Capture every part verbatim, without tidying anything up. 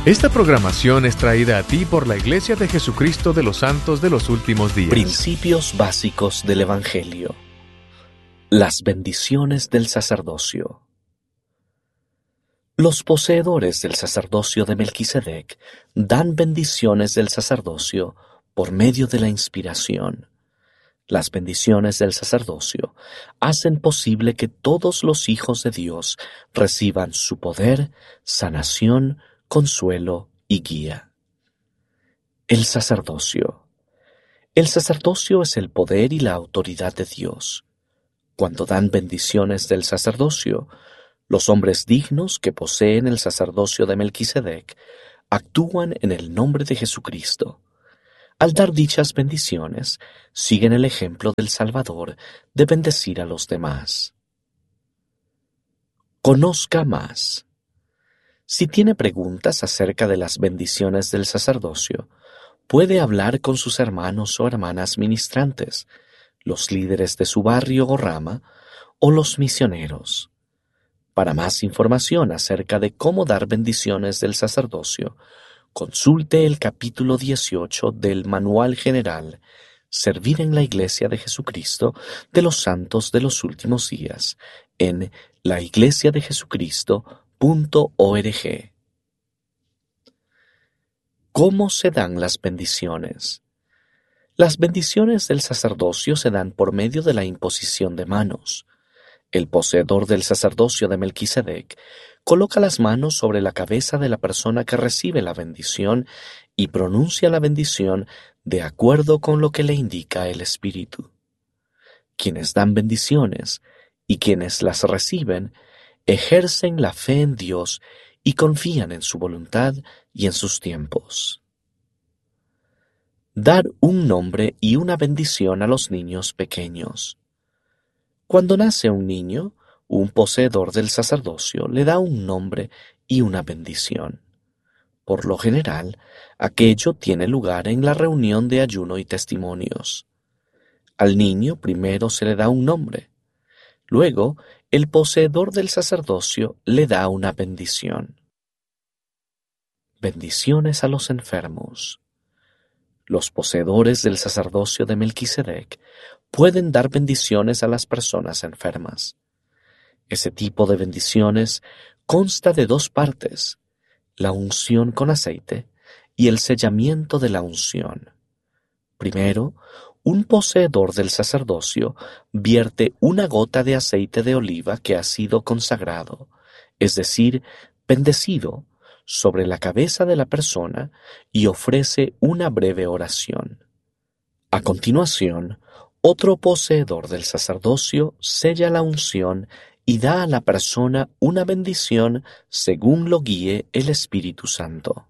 Esta programación es traída a ti por la Iglesia de Jesucristo de los Santos de los Últimos Días. Principios básicos del Evangelio. Las bendiciones del sacerdocio. Los poseedores del sacerdocio de Melquisedec dan bendiciones del sacerdocio por medio de la inspiración. Las bendiciones del sacerdocio hacen posible que todos los hijos de Dios reciban su poder, sanación, consuelo y guía. El sacerdocio. El sacerdocio es el poder y la autoridad de Dios. Cuando dan bendiciones del sacerdocio, los hombres dignos que poseen el sacerdocio de Melquisedec actúan en el nombre de Jesucristo. Al dar dichas bendiciones, siguen el ejemplo del Salvador de bendecir a los demás. Conozca más. Si tiene preguntas acerca de las bendiciones del sacerdocio, puede hablar con sus hermanos o hermanas ministrantes, los líderes de su barrio o rama, o los misioneros. Para más información acerca de cómo dar bendiciones del sacerdocio, consulte el capítulo dieciocho del Manual General, Servir en la Iglesia de Jesucristo de los Santos de los Últimos Días, en la iglesia de jesucristo punto org. ¿Cómo se dan las bendiciones? Las bendiciones del sacerdocio se dan por medio de la imposición de manos. El poseedor del sacerdocio de Melquisedec coloca las manos sobre la cabeza de la persona que recibe la bendición y pronuncia la bendición de acuerdo con lo que le indica el Espíritu. Quienes dan bendiciones y quienes las reciben ejercen la fe en Dios y confían en su voluntad y en sus tiempos. Dar un nombre y una bendición a los niños pequeños. Cuando nace un niño, un poseedor del sacerdocio le da un nombre y una bendición. Por lo general, aquello tiene lugar en la reunión de ayuno y testimonios. Al niño primero se le da un nombre. Luego, el poseedor del sacerdocio le da una bendición. Bendiciones a los enfermos. Los poseedores del sacerdocio de Melquisedec pueden dar bendiciones a las personas enfermas. Ese tipo de bendiciones consta de dos partes: la unción con aceite y el sellamiento de la unción. Primero, un poseedor del sacerdocio vierte una gota de aceite de oliva que ha sido consagrado, es decir, bendecido, sobre la cabeza de la persona y ofrece una breve oración. A continuación, otro poseedor del sacerdocio sella la unción y da a la persona una bendición según lo guíe el Espíritu Santo.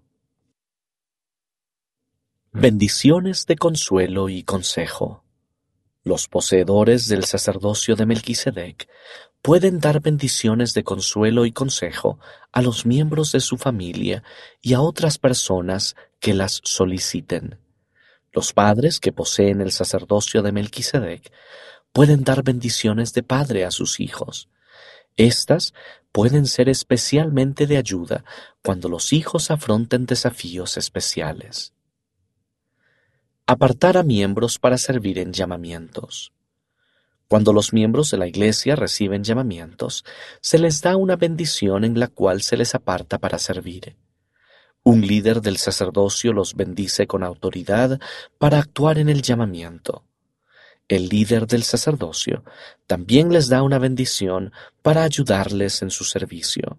Bendiciones de consuelo y consejo. Los poseedores del sacerdocio de Melquisedec pueden dar bendiciones de consuelo y consejo a los miembros de su familia y a otras personas que las soliciten. Los padres que poseen el sacerdocio de Melquisedec pueden dar bendiciones de padre a sus hijos. Estas pueden ser especialmente de ayuda cuando los hijos afronten desafíos especiales. Apartar a miembros para servir en llamamientos. Cuando los miembros de la iglesia reciben llamamientos, se les da una bendición en la cual se les aparta para servir. Un líder del sacerdocio los bendice con autoridad para actuar en el llamamiento. El líder del sacerdocio también les da una bendición para ayudarles en su servicio.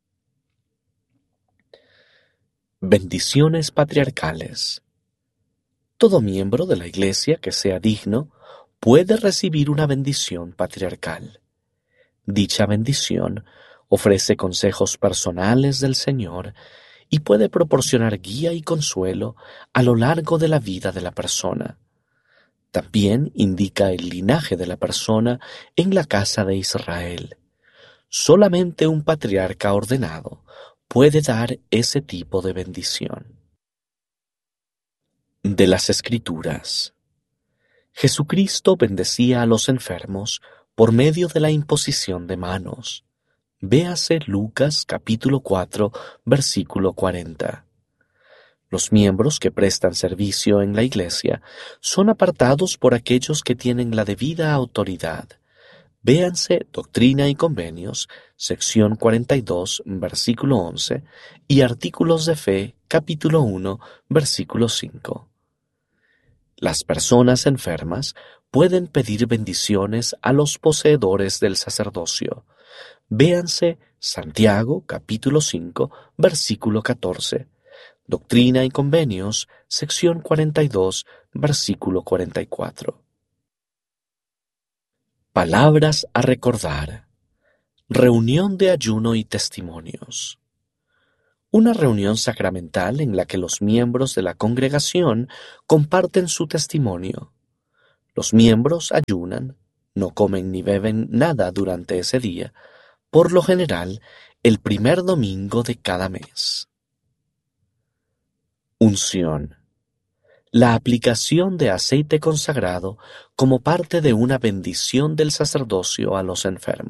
Bendiciones patriarcales. Todo miembro de la iglesia que sea digno puede recibir una bendición patriarcal. Dicha bendición ofrece consejos personales del Señor y puede proporcionar guía y consuelo a lo largo de la vida de la persona. También indica el linaje de la persona en la casa de Israel. Solamente un patriarca ordenado puede dar ese tipo de bendición. De las Escrituras. Jesucristo bendecía a los enfermos por medio de la imposición de manos. Véase Lucas capítulo cuatro, versículo cuarenta. Los miembros que prestan servicio en la Iglesia son apartados por aquellos que tienen la debida autoridad. Véanse Doctrina y Convenios, sección cuarenta y dos, versículo once, y Artículos de Fe, capítulo uno, versículo cinco. Las personas enfermas pueden pedir bendiciones a los poseedores del sacerdocio. Véanse Santiago, capítulo cinco, versículo catorce. Doctrina y Convenios, sección cuarenta y dos, versículo cuarenta y cuatro. Palabras a recordar. Reunión de ayuno y testimonios. Una reunión sacramental en la que los miembros de la congregación comparten su testimonio. Los miembros ayunan, no comen ni beben nada durante ese día, por lo general el primer domingo de cada mes. Unción. La aplicación de aceite consagrado como parte de una bendición del sacerdocio a los enfermos.